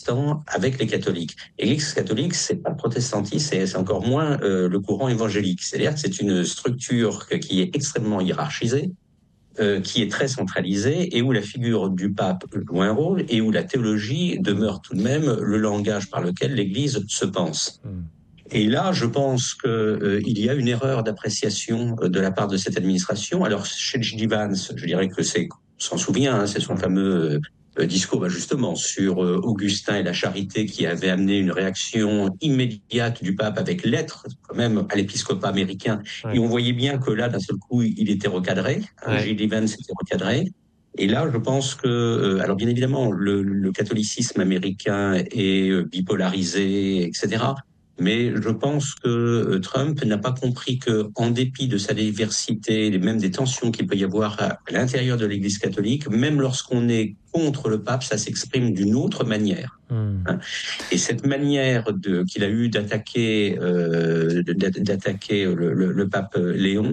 protestants avec les catholiques. Et l'Église catholique, c'est pas le protestantisme, c'est encore moins le courant évangélique. C'est-à-dire que c'est une structure qui est extrêmement hiérarchisée, qui est très centralisée et où la figure du pape joue un rôle et où la théologie demeure tout de même le langage par lequel l'Église se pense. Et là, je pense qu'il y a une erreur d'appréciation de la part de cette administration. Alors, chez J.D. Vance, je dirais que on s'en souvient, c'est son fameux discours justement sur Augustin et la charité qui avait amené une réaction immédiate du pape avec lettre quand même à l'épiscopat américain. Ouais. Et on voyait bien que là, d'un seul coup, il était recadré. Ouais. J.D. Vance était recadré. Et là, je pense que, alors bien évidemment, le catholicisme américain est bipolarisé, etc. Mais je pense que Trump n'a pas compris que, en dépit de sa diversité, et même des tensions qu'il peut y avoir à l'intérieur de l'Église catholique, même lorsqu'on est contre le pape, ça s'exprime d'une autre manière. Et cette manière qu'il a eu d'attaquer le pape Léon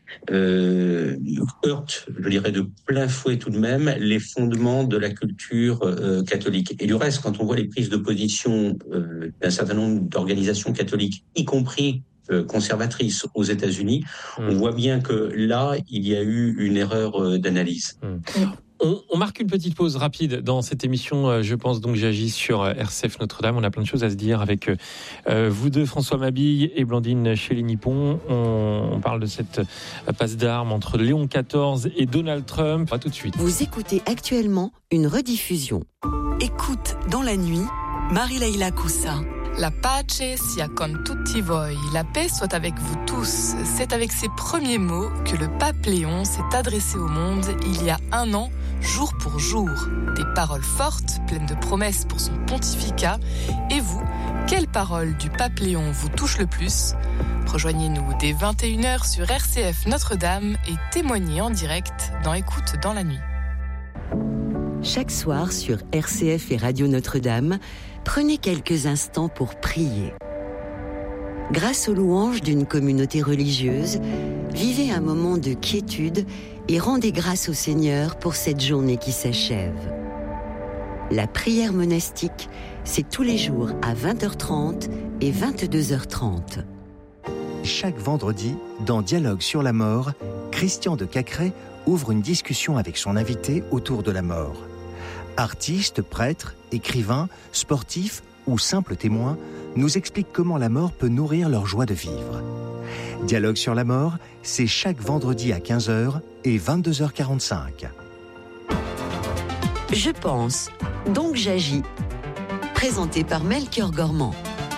heurte, je dirais, de plein fouet tout de même les fondements de la culture catholique. Et du reste, quand on voit les prises de position d'un certain nombre d'organisations catholiques, y compris conservatrices aux États-Unis, on voit bien que là, il y a eu une erreur d'analyse. On marque une petite pause rapide dans cette émission. Je pense donc j'agis sur RCF Notre-Dame. On a plein de choses à se dire avec vous deux, François Mabille et Blandine Chély-Nippon. On parle de cette passe d'armes entre Léon XIV et Donald Trump. À tout de suite. Vous écoutez actuellement une rediffusion. Écoute dans la nuit, Marie-Leila Coussa. La pace sia con tutti voi. La paix soit avec vous tous. C'est avec ces premiers mots que le pape Léon s'est adressé au monde il y a un an, jour pour jour. Des paroles fortes, pleines de promesses pour son pontificat. Et vous, quelle parole du pape Léon vous touche le plus ? Rejoignez-nous dès 21h sur RCF Notre-Dame et témoignez en direct dans Écoute dans la nuit. Chaque soir sur RCF et Radio Notre-Dame, prenez quelques instants pour prier. Grâce aux louanges d'une communauté religieuse, vivez un moment de quiétude et rendez grâce au Seigneur pour cette journée qui s'achève. La prière monastique, c'est tous les jours à 20h30 et 22h30. Chaque vendredi, dans Dialogue sur la mort, Christian de Cacré ouvre une discussion avec son invité autour de la mort. Artistes, prêtres, écrivains, sportifs ou simples témoins nous expliquent comment la mort peut nourrir leur joie de vivre. Dialogue sur la mort, c'est chaque vendredi à 15h et 22h45. Je pense, donc j'agis. Présenté par Melchior Gormand.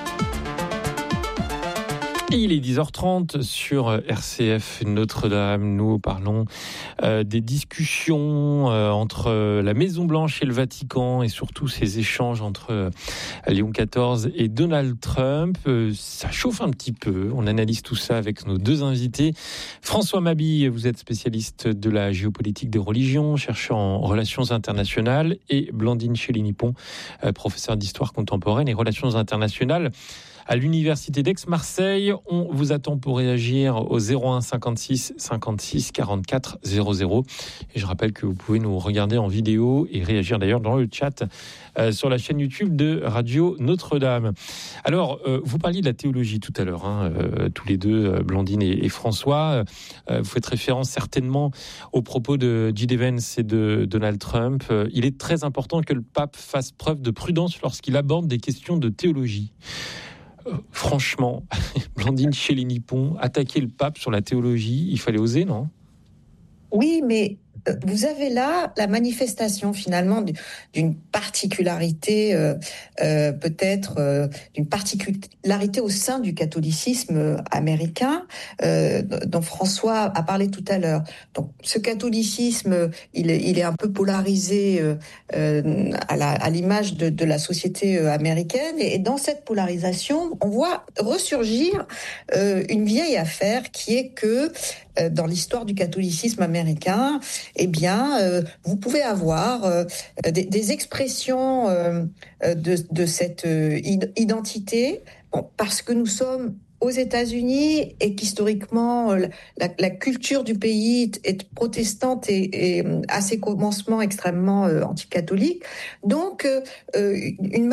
Il est 10h30 sur RCF Notre-Dame. Nous parlons des discussions entre la Maison-Blanche et le Vatican et surtout ces échanges entre Léon XIV et Donald Trump. Ça chauffe un petit peu. On analyse tout ça avec nos deux invités. François Mabille, vous êtes spécialiste de la géopolitique des religions, chercheur en relations internationales, et Blandine Chély-Nippon, professeure d'histoire contemporaine et relations internationales à l'Université d'Aix-Marseille. On vous attend pour réagir au 01 56 56 44 00. Et je rappelle que vous pouvez nous regarder en vidéo et réagir d'ailleurs dans le chat sur la chaîne YouTube de Radio Notre-Dame. Alors, vous parliez de la théologie tout à l'heure, tous les deux, Blandine et François. Vous faites référence certainement aux propos de J.D. Vance et de Donald Trump. Il est très important que le pape fasse preuve de prudence lorsqu'il aborde des questions de théologie. Franchement, Blandine Chély-Nippon, attaquer le pape sur la théologie, il fallait oser, non ? Oui, mais vous avez là la manifestation finalement d'une particularité, peut-être d'une particularité au sein du catholicisme américain, dont François a parlé tout à l'heure. Donc, ce catholicisme, il est un peu polarisé à l'image de la société américaine, et dans cette polarisation, on voit ressurgir une vieille affaire qui est que dans l'histoire du catholicisme américain, eh bien, vous pouvez avoir des expressions de cette identité, parce que nous sommes aux États-Unis et qu'historiquement la culture du pays est protestante et à ses commencements extrêmement anticatholique. Donc, une